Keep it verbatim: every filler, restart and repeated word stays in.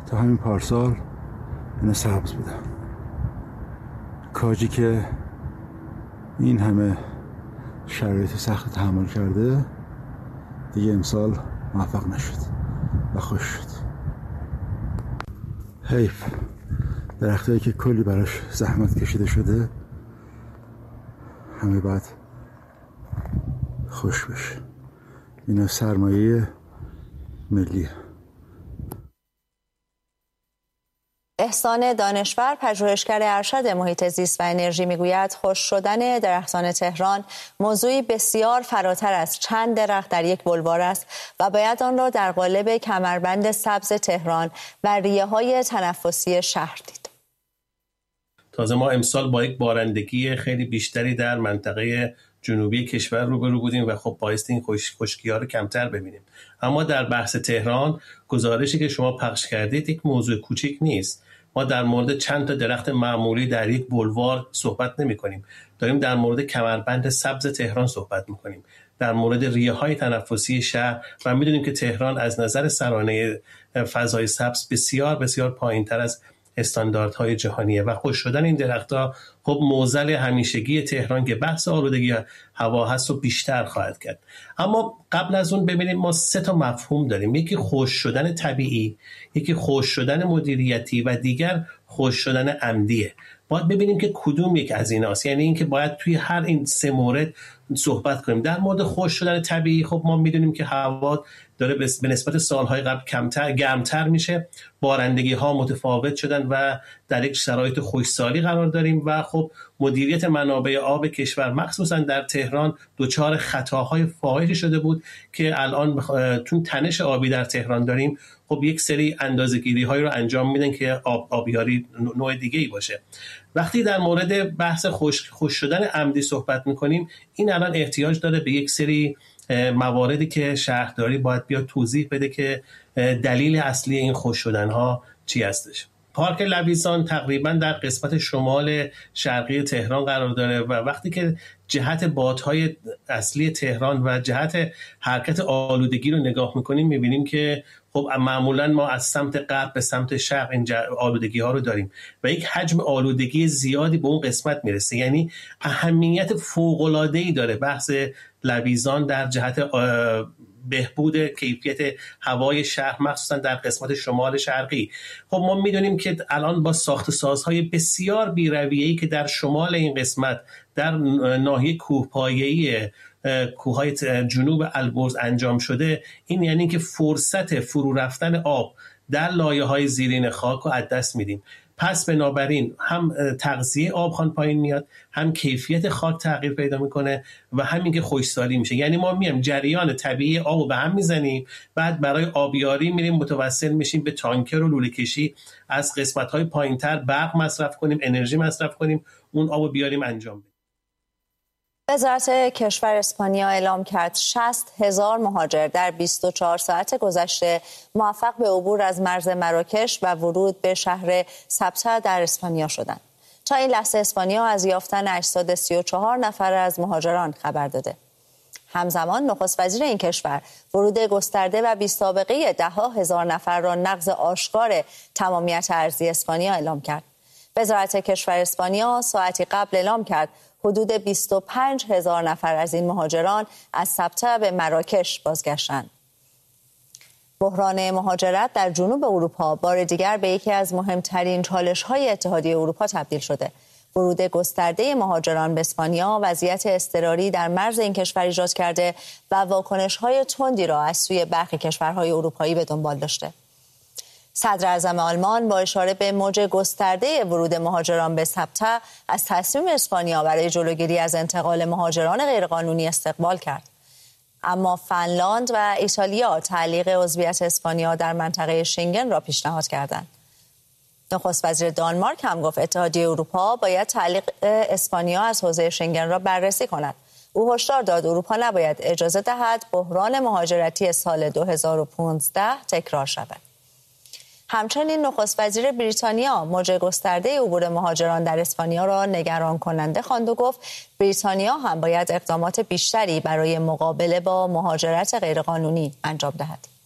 تا همین پارسال اینا سبز بودن. کاجی که این همه شرایط سخت تحمل کرده دیگه امسال موفق نشد و خوش شد. حیف، درختایی که کلی براش زحمت کشیده شده همه باید خوش بشه. اینا سرمایه ملیه. احسان دانشور، پژوهشگر ارشد محیط زیست و انرژی، میگوید خشک شدن درختان تهران موضوعی بسیار فراتر از چند درخت در یک بلوار است و باید آن را در قالب کمربند سبز تهران و ریه‌های تنفسی شهر دید. تازه ما امسال با یک بارندگی خیلی بیشتری در منطقه جنوبی کشور روبرو بودیم و خب بایستی این خشکی‌ها رو کمتر ببینیم. اما در بحث تهران گزارشی که شما پخش کردید یک موضوع کوچیک نیست. ما در مورد چند تا درخت معمولی در یک بلوار صحبت نمی‌کنیم. داریم در مورد کمربند سبز تهران صحبت می‌کنیم. در مورد ریه‌های تنفسی شهر و می‌دونیم که تهران از نظر سرانه فضای سبز بسیار بسیار پایین‌تر از استانداردهای جهانیه و خشک شدن این درخت‌ها خب معضل همیشگی تهران که بحث آلودگی هوا هست و بیشتر خواهد کرد. اما قبل از اون ببینیم ما سه تا مفهوم داریم. یکی خشک شدن طبیعی، یکی خشک شدن مدیریتی و دیگر خشک شدن عمدیه. باید ببینیم که کدوم یک از ایناست، یعنی اینکه باید توی هر این سه مورد صحبت کنیم. در مورد خشک شدن طبیعی خب ما میدونیم که هوا داره به نسبت سالهای قبل کمتر گرمتر میشه، بارندگی ها متفاوت شدن و در یک شرایط خشکسالی قرار داریم و خب مدیریت منابع آب کشور مخصوصا در تهران دچار خطاهای فاحشی شده بود که الان تو تنش آبی در تهران داریم خب یک سری اندازه‌گیری هایی رو انجام میدن که آب آبیاری نوع دیگه ای باشه. وقتی در مورد بحث خشک خشک شدن عمدی صحبت میکنیم این الان احتیاج داره به یک سری مواردی که شهرداری باید بیاد توضیح بده که دلیل اصلی این خشک شدن ها چی هستش. پارک لویزان تقریبا در قسمت شمال شرقی تهران قرار داره و وقتی که جهت بادهای اصلی تهران و جهت حرکت آلودگی رو نگاه میکنیم میبینیم که خب معمولا ما از سمت غرب به سمت شرق این آلودگی ها رو داریم و یک حجم آلودگی زیادی به اون قسمت میرسه. یعنی اهمیت فوق العاده ای داره بحث لویزان در جهت بهبود کیفیت هوای شهر مخصوصا در قسمت شمال شرقی. خب ما میدونیم که الان با ساخت سازهای بسیار بی‌رویه‌ای که در شمال این قسمت در ناحیه کوهپایه‌ای کوههای جنوب البرز انجام شده، این یعنی که فرصت فرو رفتن آب در لایه‌های زیرین خاک رو از دست میدیم. پس بنابراین هم تغذیه آبخوان پایین میاد، هم کیفیت خاک تغییر پیدا میکنه و همین که خشکسالی میشه. یعنی ما میایم جریان طبیعی آبو به هم میزنیم، بعد برای آبیاری میریم متوسل میشیم به تانکر و لوله کشی از قسمت‌های پایین‌تر برق مصرف کنیم، انرژی مصرف کنیم، اون آبو بیاریم انجام بدیم. وزارت کشور اسپانیا اعلام کرد شصت هزار مهاجر در بیست و چهار ساعت گذشته موفق به عبور از مرز مراکش و ورود به شهر سبته در اسپانیا شدند. تا این لحظه اسپانیا از یافتن اجساد سی و چهار نفر از مهاجران خبر داده. همزمان نخست وزیر این کشور ورود گسترده و بی سابقه ده ها هزار نفر را نقض آشکار تمامیت ارضی اسپانیا اعلام کرد. وزارت کشور اسپانیا ساعتی قبل اعلام کرد حدود بیست و پنج هزار نفر از این مهاجران از سبته به مراکش بازگشتند. بحران مهاجرت در جنوب اروپا بار دیگر به یکی از مهمترین چالش‌های اتحادیه اروپا تبدیل شده. ورود گسترده مهاجران به اسپانیا وضعیت اضطراری در مرز این کشور ایجاد کرده و واکنش‌های تندی را از سوی برخی کشورهای اروپایی به دنبال داشته. صدر اعظم آلمان با اشاره به موج گسترده ورود مهاجران به سبته از تصمیم اسپانیا برای جلوگیری از انتقال مهاجران غیرقانونی استقبال کرد. اما فنلاند و ایتالیا تعلیق عضویت اسپانیا در منطقه شنگن را پیشنهاد کردند. نخست وزیر دانمارک هم گفت اتحادیه اروپا باید تعلیق اسپانیا از حوزه شنگن را بررسی کند. او هشدار داد اروپا نباید اجازه دهد بحران مهاجرتی سال دو هزار و پانزده تکرار شود. همچنین نخست وزیر بریتانیا موج گسترده عبور مهاجران در اسپانیا را نگران کننده خواند و گفت بریتانیا هم باید اقدامات بیشتری برای مقابله با مهاجرت غیرقانونی انجام دهد.